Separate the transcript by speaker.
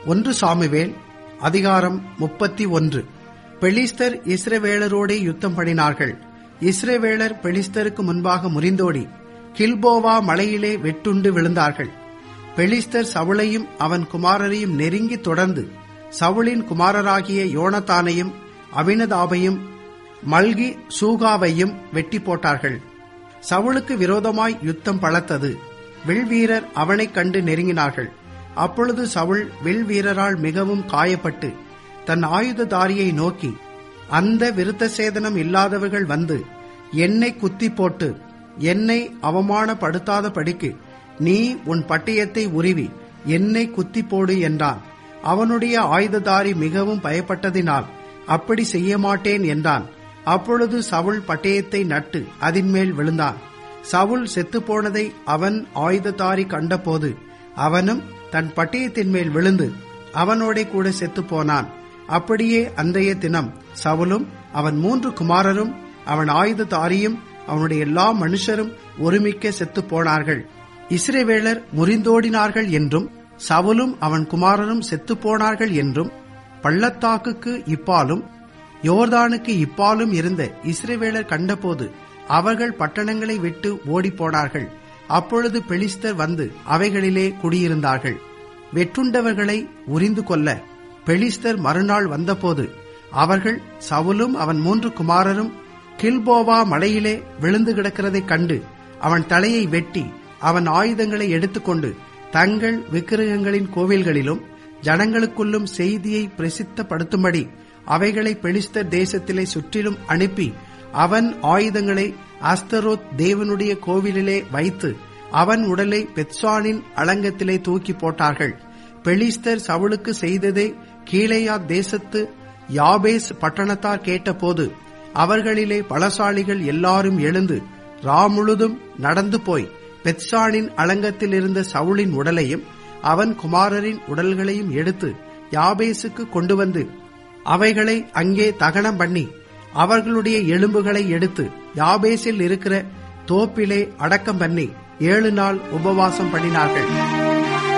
Speaker 1: 1 Samuel அதிகாரம் 31. பெலிஸ்தர் இஸ்ரவேலரோடே யுத்தம் பண்ணினார்கள். இஸ்ரவேலர் பெலிஸ்தருக்கு முன்பாக முறிந்தோடி கில்போவா மலையிலே வெட்டுண்டு விழுந்தார்கள். பெலிஸ்தர் சவுலையும் அவன் குமாரரையும் நெருங்கி தொடர்ந்து சவுலின் குமாரராகிய யோனத்தானையும் அபினதாபையும் மல்கி சூகாவையும் வெட்டி போட்டார்கள். சவுலுக்கு விரோதமாய் யுத்தம் பலத்தது. வில்வீரர் அவனைக் கண்டு நெருங்கினார்கள். அப்பொழுது சவுல் வில்வீரரால் மிகவும் காயப்பட்டு தன் ஆயுததாரியை நோக்கி, அந்த விருத்த சேதனம் இல்லாதவர்கள் வந்து என்னை குத்தி போட்டு என்னை அவமானப்படுத்தாத படிக்கு நீ உன் பட்டயத்தை உருவி என்னை குத்தி போடு என்றான். அவனுடைய ஆயுததாரி மிகவும் பயப்பட்டதினால் அப்படி செய்ய மாட்டேன் என்றான். அப்பொழுது சவுல் பட்டயத்தை நட்டு அதின்மேல் விழுந்தான். சவுல் செத்துப்போனதை அவன் ஆயுததாரி கண்டபோது அவனும் தன் பட்டயத்தின் மேல் விழுந்து அவனோட கூட செத்துப்போனான். அப்படியே அன்றைய தினம் சவுலும் அவன் 3 குமாரரும் அவன் ஆயுததாரியும் அவனுடைய எல்லா மனுஷரும் ஒருமிக்க செத்துப்போனார்கள். இஸ்ரவேலர் முறிந்தோடினார்கள் என்றும் சவுலும் அவன் குமாரரும் செத்துப்போனார்கள் என்றும் பள்ளத்தாக்குக்கு இப்பாலும் யோர்தானுக்கு இப்பாலும் இருந்த இஸ்ரவேலர் கண்டபோது அவர்கள் பட்டணங்களை விட்டு ஓடிப்போனார்கள். அப்பொழுது பெலிஸ்தர் வந்து அவைகளிலே குடியிருந்தார்கள். வெட்டுண்டவர்களை உரிந்து கொள்ள பெலிஸ்தர் மறுநாள் வந்தபோது அவர்கள் சவுலும் அவன் 3 குமாரரும் கில்போவா மலையிலே விழுந்து கிடக்கிறதைக் கண்டு அவன் தலையை வெட்டி அவன் ஆயுதங்களை எடுத்துக்கொண்டு தங்கள் விக்கிரகங்களின் கோவில்களிலும் ஜனங்களுக்குள்ளும் செய்தியை பிரசித்தப்படுத்தும்படி அவைகளை பெலிஸ்தர் தேசத்திலே சுற்றிலும் அனுப்பி அவன் ஆயுதங்களை அஸ்தரோத் தேவனுடைய கோவிலிலே வைத்து அவன் உடலை பெத்சானின் அலங்கத்திலே தூக்கி போட்டார்கள். பெலிஸ்தர் சவுலுக்கு செய்ததை கீலேயாத் தேசத்து யாபேஸ் பட்டணத்தார் கேட்டபோது அவர்களிலே பலசாலிகள் எல்லாரும் எழுந்து முழுதும் நடந்து போய் பெத்சானின் அலங்கத்தில் இருந்த சவுலின் உடலையும் அவன் குமாரரின் உடல்களையும் எடுத்து யாபேசுக்கு கொண்டு வந்து அவைகளை அங்கே தகனம் பண்ணி அவர்களுடைய எலும்புகளை எடுத்து யாபேசில் இருக்கிற தோப்பிலே அடக்கம் பண்ணி 7 நாள் உபவாசம் பண்ணினார்கள்.